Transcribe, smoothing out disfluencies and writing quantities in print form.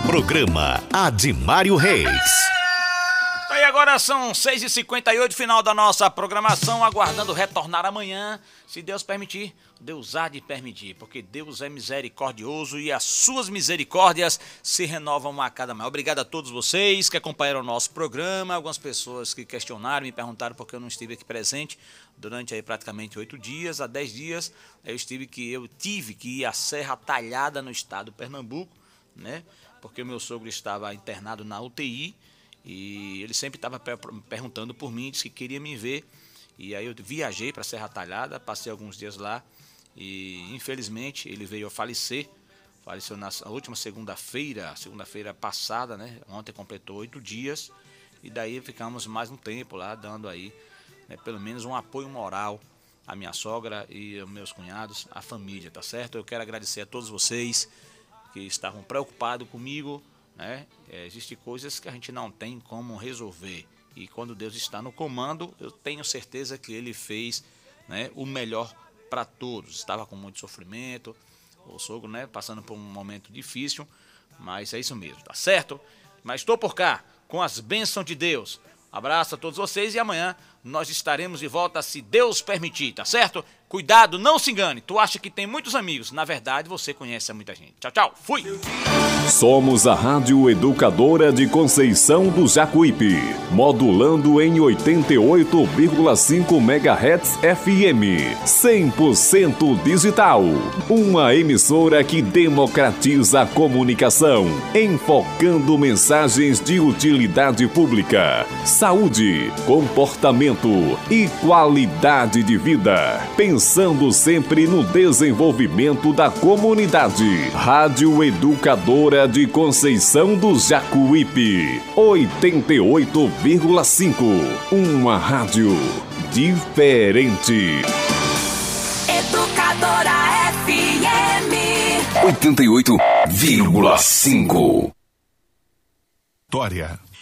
Programa Admário Reis. E agora são 6h58, final da nossa programação, aguardando retornar amanhã, se Deus permitir. Deus há de permitir, porque Deus é misericordioso e as suas misericórdias se renovam a cada manhã. Obrigado a todos vocês que acompanharam o nosso programa, algumas pessoas que questionaram, me perguntaram porque eu não estive aqui presente durante aí praticamente 8 dias, há 10 dias, eu tive que ir à Serra Talhada no estado do Pernambuco, né? Porque o meu sogro estava internado na UTI e ele sempre estava perguntando por mim, disse que queria me ver. E aí eu viajei para Serra Talhada, passei alguns dias lá e infelizmente ele veio a falecer. Faleceu na última segunda-feira passada, né? Ontem completou 8 dias e daí ficamos mais um tempo lá dando aí, né, pelo menos um apoio moral à minha sogra e aos meus cunhados, à família, tá certo? Eu quero agradecer a todos vocês que estavam preocupados comigo, né? Existem coisas que a gente não tem como resolver e quando Deus está no comando, eu tenho certeza que Ele fez, né, o melhor para todos. Estava com muito sofrimento, o sogro, né, passando por um momento difícil, mas é isso mesmo, tá certo? Mas estou por cá, com as bênçãos de Deus. Abraço a todos vocês e amanhã nós estaremos de volta, se Deus permitir, tá certo? Cuidado, não se engane. Tu acha que tem muitos amigos. Na verdade, você conhece muita gente. Tchau, tchau. Fui! Somos a Rádio Educadora de Conceição do Jacuípe, modulando em 88,5 MHz FM, 100% digital. Uma emissora que democratiza a comunicação, enfocando mensagens de utilidade pública, saúde, comportamento e qualidade de vida, pensando sempre no desenvolvimento da comunidade. Rádio Educadora de Conceição do Jacuípe, 88,5. Uma rádio diferente. Educadora FM 88,5. Vitória.